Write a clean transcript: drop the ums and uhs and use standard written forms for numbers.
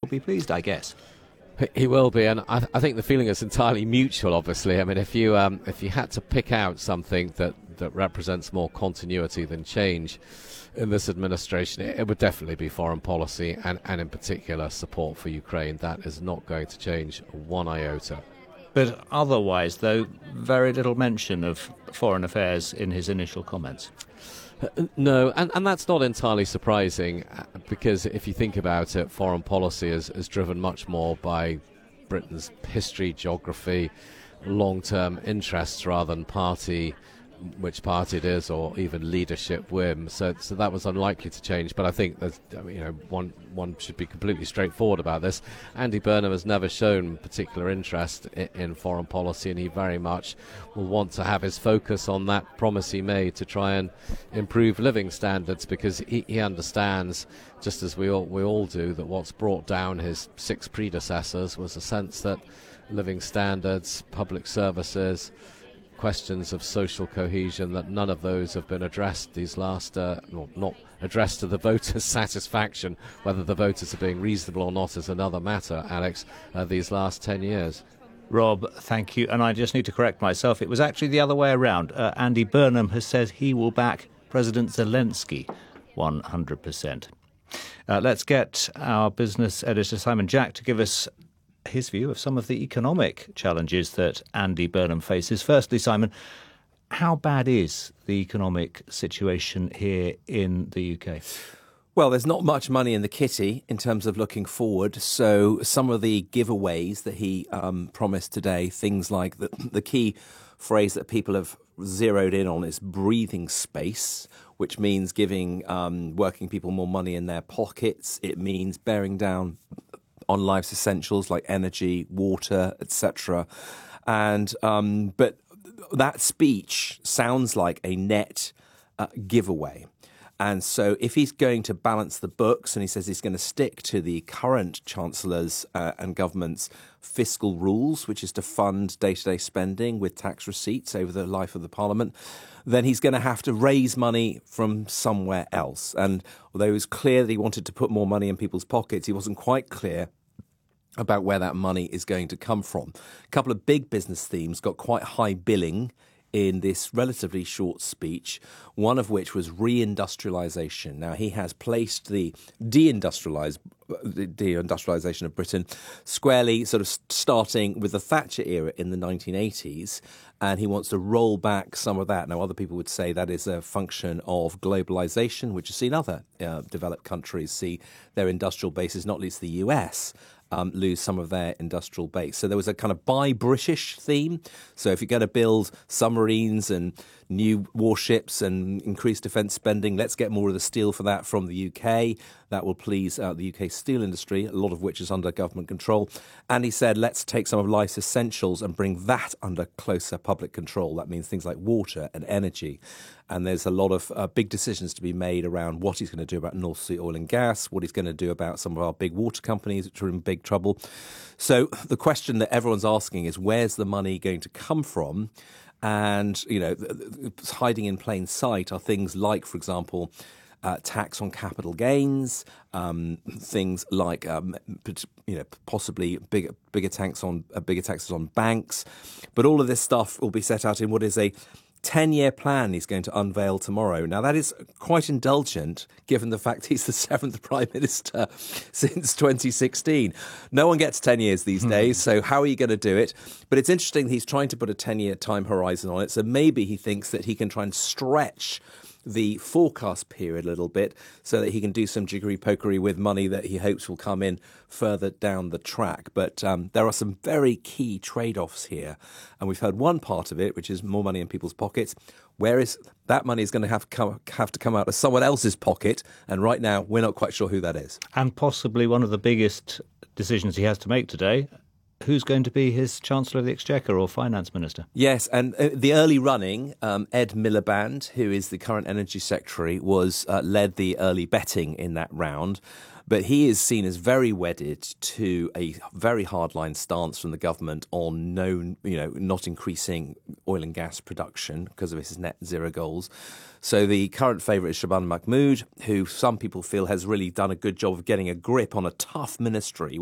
be pleased, I guess. He will be, and I think the feeling is entirely mutual, obviously. I mean, if you had to pick out something that represents more continuity than change in this administration, it would definitely be foreign policy and in particular support for Ukraine. That is not going to change one iota. But otherwise, though, very little mention of foreign affairs in his initial comments. No, and that's not entirely surprising, because if you think about it, foreign policy is driven much more by Britain's history, geography, long-term interests rather than which party it is, or even leadership whim. So that was unlikely to change. But I think that, one should be completely straightforward about this. Andy Burnham has never shown particular interest in foreign policy, and he very much will want to have his focus on that promise he made to try and improve living standards, because he understands, just as we all do, that what's brought down his 6 predecessors was a sense that living standards, public services, questions of social cohesion, that none of those have been addressed these last, not addressed to the voters' satisfaction. Whether the voters are being reasonable or not is another matter, Alex, these last 10 years. Rob, thank you. And I just need to correct myself. It was actually the other way around. Andy Burnham has said he will back President Zelensky 100%. Let's get our business editor Simon Jack to give us his view of some of the economic challenges that Andy Burnham faces. Firstly, Simon, how bad is the economic situation here in the UK? Well, there's not much money in the kitty in terms of looking forward. So some of the giveaways that he promised today, things like the key phrase that people have zeroed in on is breathing space, which means giving working people more money in their pockets. It means bearing down on life's essentials like energy, water, etc. And but that speech sounds like a net giveaway. And so if he's going to balance the books, and he says he's going to stick to the current Chancellor's and government's fiscal rules, which is to fund day-to-day spending with tax receipts over the life of the Parliament, then he's going to have to raise money from somewhere else. And although it was clear that he wanted to put more money in people's pockets, he wasn't quite clear about where that money is going to come from. A couple of big business themes got quite high billing in this relatively short speech, one of which was reindustrialisation. Now, he has placed the deindustrialisation of Britain squarely sort of starting with the Thatcher era in the 1980s, and he wants to roll back some of that. Now, other people would say that is a function of globalisation, which has seen other developed countries see their industrial bases, not least the US, lose some of their industrial base. So there was a kind of buy British theme. So if you're going to build submarines and new warships and increase defence spending, let's get more of the steel for that from the UK. That will please the UK steel industry, a lot of which is under government control. And he said, let's take some of life's essentials and bring that under closer public control. That means things like water and energy. And there's a lot of big decisions to be made around what he's going to do about North Sea oil and gas, what he's going to do about some of our big water companies, which are in big trouble. So the question that everyone's asking is, where's the money going to come from? And, hiding in plain sight are things like, for example, tax on capital gains, things like possibly bigger taxes on banks. But all of this stuff will be set out in what is a 10-year plan he's going to unveil tomorrow. Now, that is quite indulgent, given the fact he's the 7th Prime Minister since 2016. No one gets 10 years these days, so how are you going to do it? But it's interesting that he's trying to put a 10-year time horizon on it, so maybe he thinks that he can try and stretch the forecast period a little bit so that he can do some jiggery-pokery with money that he hopes will come in further down the track. But there are some very key trade-offs here. And we've heard one part of it, which is more money in people's pockets. Whereas that money is going to have to come out of someone else's pocket. And right now, we're not quite sure who that is. And possibly one of the biggest decisions he has to make today, who's going to be his Chancellor of the Exchequer or Finance Minister? Yes, and the early running, Ed Miliband, who is the current Energy Secretary, led the early betting in that round. But he is seen as very wedded to a very hardline stance from the government on not increasing oil and gas production because of his net zero goals. So the current favourite is Shaban Mahmood, who some people feel has really done a good job of getting a grip on a tough ministry